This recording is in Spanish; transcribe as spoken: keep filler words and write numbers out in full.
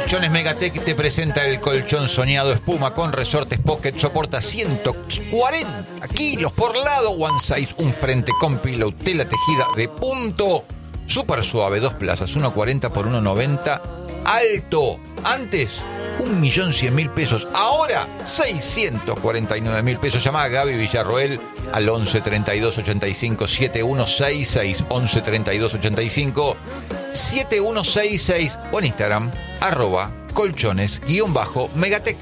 Colchones Megatech te presenta el colchón soñado espuma con resortes Pocket. Soporta ciento cuarenta kilos por lado. One size, un frente con pillow, tela tejida de punto. Súper suave, dos plazas, uno cuarenta por uno noventa. Alto. Antes, un millón cien mil pesos. Ahora, seiscientos cuarenta y nueve mil pesos. Llama a Gaby Villarroel al once treinta y dos ochenta y cinco setenta y uno sesenta y seis. once treinta y dos ochenta y cinco setenta y uno sesenta y seis. O en Instagram, arroba colchones guión bajo Megatech.